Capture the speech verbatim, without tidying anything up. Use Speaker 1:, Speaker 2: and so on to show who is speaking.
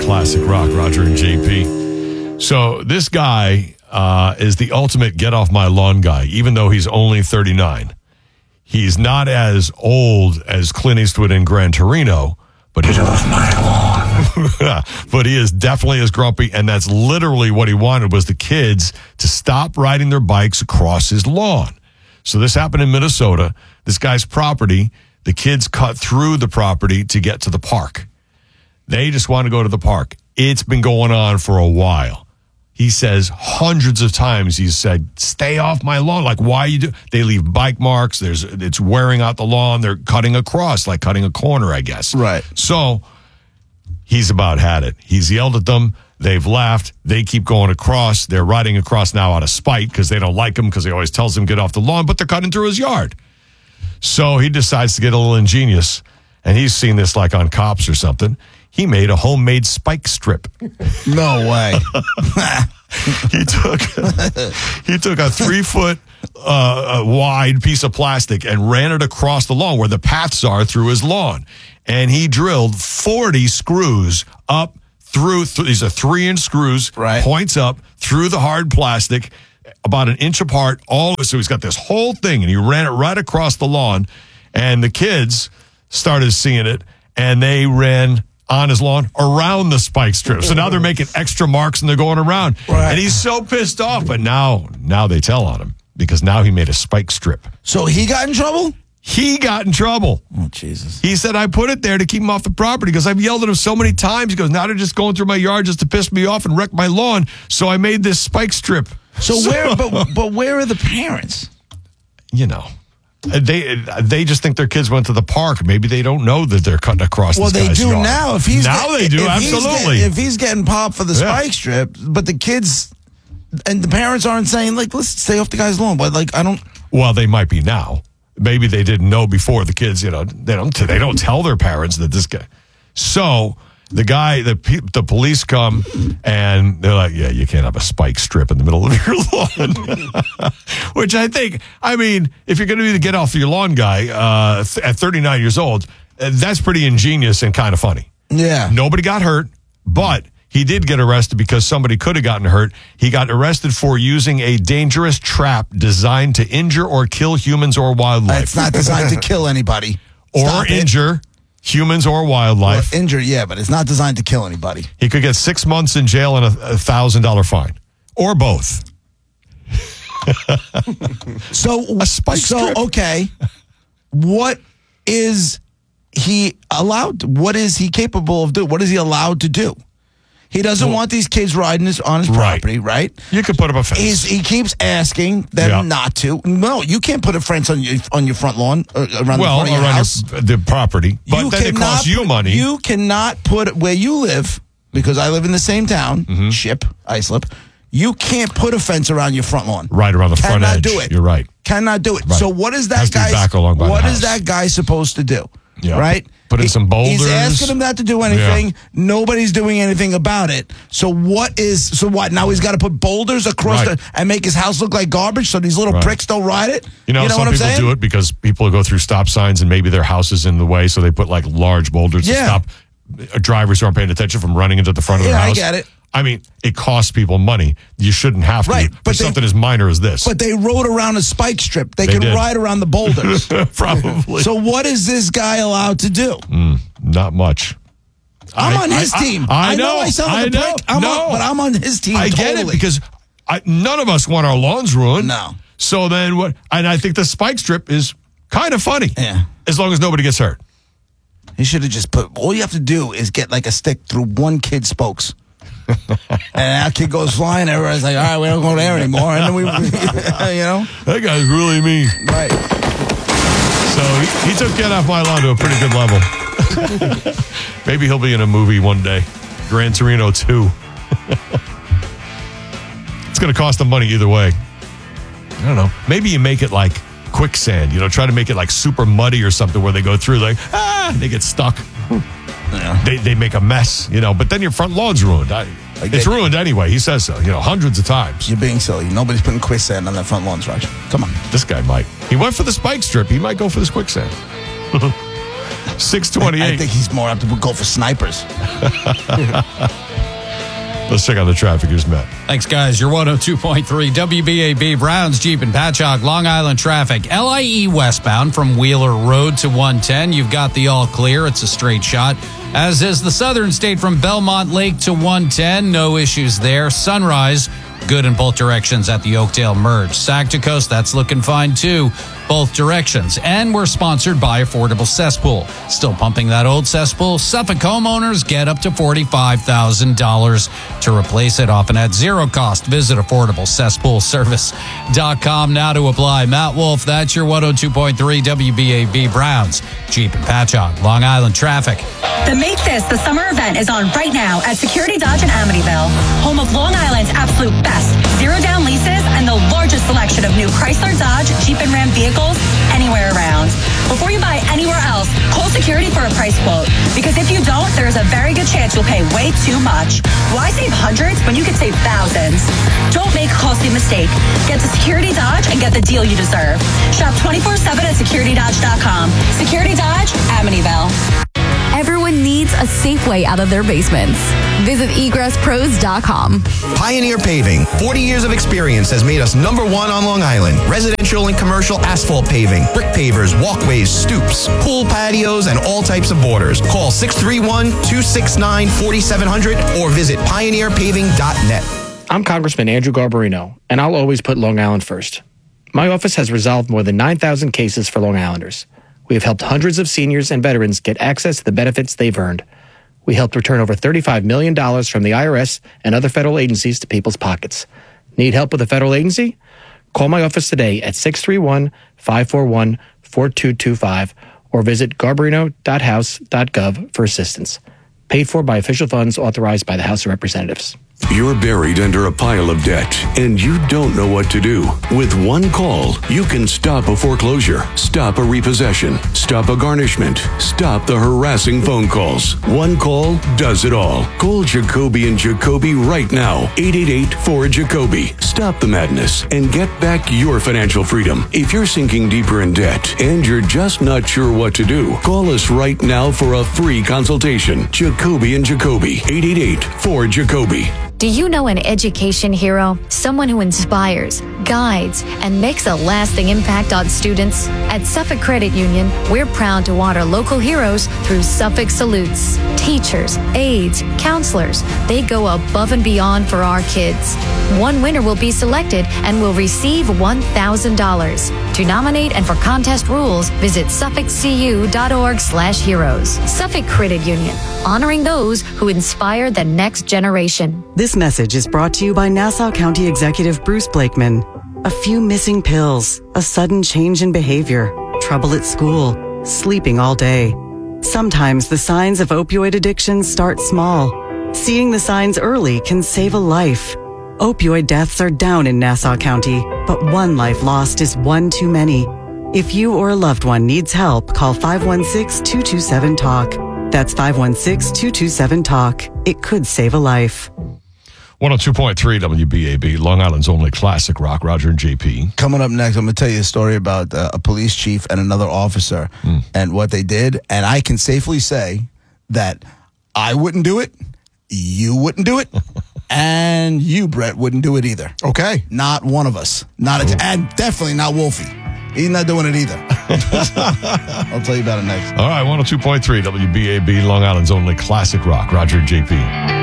Speaker 1: classic rock, Roger and J P. So this guy uh, is the ultimate get off my lawn guy, even though he's only thirty-nine. He's not as old as Clint Eastwood in Gran Torino, but he's off my lawn. But he is definitely as grumpy, and that's literally what he wanted, was the kids to stop riding their bikes across his lawn. So this happened in Minnesota. This guy's property, the kids cut through the property to get to the park. They just want to go to the park. It's been going on for a while. He says hundreds of times he's said, stay off my lawn. Like, why you do? They leave bike marks. There's, it's wearing out the lawn. They're cutting across, like cutting a corner, I guess.
Speaker 2: Right.
Speaker 1: So he's about had it. He's yelled at them. They've laughed. They keep going across. They're riding across now out of spite because they don't like him, because he always tells them get off the lawn, but they're cutting through his yard. So he decides to get a little ingenious, and he's seen this like on Cops or something. He made a homemade spike strip.
Speaker 2: No way.
Speaker 1: he took he took a three foot uh, wide piece of plastic and ran it across the lawn where the paths are through his lawn, and he drilled forty screws up through. Th- these are three inch screws,
Speaker 2: right?
Speaker 1: Points up through the hard plastic, about an inch apart. All so he's got this whole thing, and he ran it right across the lawn, and the kids started seeing it, and they ran on his lawn around the spike strip. So now they're making extra marks and they're going around.
Speaker 2: Right.
Speaker 1: And he's so pissed off. But now, now they tell on him because now he made a spike strip.
Speaker 2: So he got in trouble?
Speaker 1: He got in trouble.
Speaker 2: Oh, Jesus.
Speaker 1: He said, I put it there to keep him off the property because I've yelled at him so many times. He goes, now they're just going through my yard just to piss me off and wreck my lawn. So I made this spike strip.
Speaker 2: So, so where, but, but where are the parents?
Speaker 1: You know. They they just think their kids went to the park. Maybe they don't know that they're cutting across.
Speaker 2: Well,
Speaker 1: this
Speaker 2: they
Speaker 1: guy's
Speaker 2: do
Speaker 1: yard.
Speaker 2: now. If he's
Speaker 1: now
Speaker 2: get,
Speaker 1: they do
Speaker 2: if
Speaker 1: absolutely.
Speaker 2: He's getting, if he's getting popped for the
Speaker 1: Yeah.
Speaker 2: spike strip, but the kids and the parents aren't saying like, let's stay off the guy's lawn. But like, I don't.
Speaker 1: Well, they might be now. Maybe they didn't know before. The kids, you know, they don't they don't tell their parents that this guy. So the guy, the pe- the police come and they're like, yeah, you can't have a spike strip in the middle of your lawn. Which I think, I mean, if you're going to be the get off your lawn guy uh, th- at thirty-nine years old, uh, that's pretty ingenious and kind of funny.
Speaker 2: Yeah.
Speaker 1: Nobody got hurt, but he did get arrested because somebody could have gotten hurt. He got arrested for using a dangerous trap designed to injure or kill humans or wildlife.
Speaker 2: It's not designed to kill anybody.
Speaker 1: or
Speaker 2: Stop it.
Speaker 1: injure humans or wildlife.
Speaker 2: Well, injure, yeah, but it's not designed to kill anybody.
Speaker 1: He could get six months in jail and a one thousand dollars fine. Or both.
Speaker 2: So,
Speaker 1: A spike
Speaker 2: so
Speaker 1: strip.
Speaker 2: okay, what is he allowed to, what is he capable of doing? What is he allowed to do? He doesn't
Speaker 1: Well,
Speaker 2: want these kids riding his, on his
Speaker 1: right.
Speaker 2: property, right?
Speaker 1: You could put up a fence.
Speaker 2: He's, he keeps asking them
Speaker 1: Yeah.
Speaker 2: not to. No, you can't put a fence on your on your front lawn, uh, around
Speaker 1: well,
Speaker 2: the front of your
Speaker 1: around
Speaker 2: house.
Speaker 1: your, the property. But
Speaker 2: You
Speaker 1: then it
Speaker 2: cannot
Speaker 1: costs you
Speaker 2: put-
Speaker 1: money.
Speaker 2: You cannot put where you live, because I live in the same town,
Speaker 1: Mm-hmm.
Speaker 2: Ship, Islip. You can't put a fence around your front lawn.
Speaker 1: right around the front
Speaker 2: Cannot
Speaker 1: edge.
Speaker 2: do it.
Speaker 1: You're right.
Speaker 2: Cannot do it.
Speaker 1: Right.
Speaker 2: So what is
Speaker 1: Has
Speaker 2: that
Speaker 1: to be
Speaker 2: guy?
Speaker 1: back along by the
Speaker 2: What is
Speaker 1: house.
Speaker 2: that guy supposed to do?
Speaker 1: Yeah.
Speaker 2: Right.
Speaker 1: Put in
Speaker 2: He-
Speaker 1: some boulders.
Speaker 2: He's asking him not to do anything.
Speaker 1: Yeah.
Speaker 2: Nobody's doing anything about it. So what is? So what? Now he's got to put boulders across
Speaker 1: Right.
Speaker 2: the, and make his house look like garbage, so these little
Speaker 1: Right.
Speaker 2: pricks don't ride it.
Speaker 1: You know,
Speaker 2: what
Speaker 1: some
Speaker 2: I'm
Speaker 1: people
Speaker 2: saying?
Speaker 1: do it because people go through stop signs and maybe their house is in the way, so they put like large boulders
Speaker 2: Yeah.
Speaker 1: to stop uh, drivers who aren't paying attention from running into the front of
Speaker 2: Yeah,
Speaker 1: their
Speaker 2: I
Speaker 1: house.
Speaker 2: get it.
Speaker 1: I mean, it costs people money. You shouldn't have to.
Speaker 2: Right,
Speaker 1: for
Speaker 2: but they-
Speaker 1: something as minor as this.
Speaker 2: But they rode around a spike strip. They,
Speaker 1: They
Speaker 2: can
Speaker 1: did.
Speaker 2: ride around the boulders.
Speaker 1: Probably.
Speaker 2: So what is this guy allowed to do?
Speaker 1: Not much.
Speaker 2: I'm
Speaker 1: I-
Speaker 2: on his
Speaker 1: I-
Speaker 2: team.
Speaker 1: I, I know.
Speaker 2: I sound like
Speaker 1: I
Speaker 2: a
Speaker 1: know.
Speaker 2: prick. I'm
Speaker 1: no.
Speaker 2: on, but I'm on his team.
Speaker 1: I
Speaker 2: totally.
Speaker 1: get it because I, none of us want our lawns ruined.
Speaker 2: No.
Speaker 1: So then what? And I think the spike strip is kind of funny.
Speaker 2: Yeah.
Speaker 1: As long as nobody gets hurt.
Speaker 2: He should have just put. All you have to do is get like a stick through one kid's spokes, and that kid goes flying. Everybody's like, "All right, we don't go there anymore." And then we, you know,
Speaker 1: That guy's really mean.
Speaker 2: right?
Speaker 1: So he, he took Get Off My Lawn to a pretty good level. Maybe he'll be in a movie one day. Gran Torino two. It's going to cost them money either way. I don't know. Maybe you make it like quicksand. You know, try to make it like super muddy or something where they go through like, ah, they get stuck.
Speaker 2: Yeah.
Speaker 1: They they make a mess, you know, but then your front lawn's ruined. I,
Speaker 2: Like
Speaker 1: it's
Speaker 2: they-
Speaker 1: ruined anyway. He says so, you know, hundreds of times.
Speaker 2: You're being silly. Nobody's putting quicksand on their front lawns, Raj. Come on.
Speaker 1: This guy might. He went for the spike strip. He might go for this quicksand. six
Speaker 2: I
Speaker 1: twenty-eight.
Speaker 2: think he's more apt to go for snipers.
Speaker 1: Let's check out the traffic. Here's Matt.
Speaker 3: Thanks, guys. Your one oh two point three W B A B, Browns, Jeep, and Patchogue, Long Island traffic. L I E westbound from Wheeler Road to one ten. You've got the all clear. It's a straight shot. As is the southern state from Belmont Lake to one ten. No issues there. Sunrise, good in both directions at the Oakdale merge. Sag to Coast, that's looking fine too, both directions. And we're sponsored by Affordable Cesspool. Still pumping that old cesspool? Suffolk homeowners get up to forty-five thousand dollars to replace it, often at zero cost. Visit affordable cesspool service dot com now to apply. Matt Wolf, that's your one oh two point three W B A B, Browns, Jeep, and Patchogue, Long Island traffic.
Speaker 4: The Make This the Summer event is on right now at Security Dodge in Amityville, home of Long Island's absolute best zero down leases and the largest selection of new Chrysler, Dodge, Jeep, and Ram vehicles anywhere around. Before you buy anywhere else, call Security for a price quote, because if you don't, there's a very good chance you'll pay way too much. Why save hundreds when you could save thousands? Don't make a costly mistake. Get to Security Dodge and get the deal you deserve. Shop twenty-four seven at security dodge dot com. Security Dodge, Amityville.
Speaker 5: Everyone needs a safe way out of their basements. Visit egress pros dot com.
Speaker 6: Pioneer Paving. forty years of experience has made us number one on Long Island. Residential and commercial asphalt paving, brick pavers, walkways, stoops, pool patios, and all types of borders. Call six three one, two six nine, four seven zero zero or visit pioneer paving dot net.
Speaker 7: I'm Congressman Andrew Garbarino, and I'll always put Long Island first. My office has resolved more than nine thousand cases for Long Islanders. We have helped hundreds of seniors and veterans get access to the benefits they've earned. We helped return over thirty-five million dollars from the I R S and other federal agencies to people's pockets. Need help with a federal agency? Call my office today at six three one, five four one, four two two five or visit garbarino dot house dot gov for assistance. Paid for by official funds authorized by the House of Representatives.
Speaker 8: You're buried under a pile of debt and you don't know what to do. With one call, you can stop a foreclosure, stop a repossession, stop a garnishment, stop the harassing phone calls. One call does it all. Call Jacoby and Jacoby right now. eight eight eight, four, Jacoby. Stop the madness and get back your financial freedom. If you're sinking deeper in debt and you're just not sure what to do, call us right now for a free consultation. Jacoby and Jacoby. eight eight eight, four, Jacoby.
Speaker 9: Do you know an education hero? Someone who inspires, guides, and makes a lasting impact on students? At Suffolk Credit Union, we're proud to honor local heroes through Suffolk Salutes. Teachers, aides, counselors, they go above and beyond for our kids. One winner will be selected and will receive one thousand dollars. To nominate and for contest rules, visit suffolk c u dot org slash heroes. Suffolk Credit Union, honoring those who inspire the next generation.
Speaker 10: This message is brought to you by Nassau County Executive Bruce Blakeman. A few missing pills, a sudden change in behavior, trouble at school, sleeping all day. Sometimes the signs of opioid addiction start small. Seeing the signs early can save a life. Opioid deaths are down in Nassau County, but one life lost is one too many. If you or a loved one needs help, call five one six, two two seven, talk. That's five one six, two two seven, talk. It could save a life.
Speaker 1: one oh two point three W B A B, Long Island's only classic rock. Roger and J P.
Speaker 2: Coming up next, I'm going to tell you a story about uh, a police chief and another officer mm. and what they did. And I can safely say that I wouldn't do it, you wouldn't do it, and you, Brett, wouldn't do it either.
Speaker 11: Okay.
Speaker 2: Not one of us. Not a, And definitely not Wolfie. He's not doing it either. I'll tell you about it next.
Speaker 1: All right, one oh two point three W B A B, Long Island's only classic rock. Roger and J P.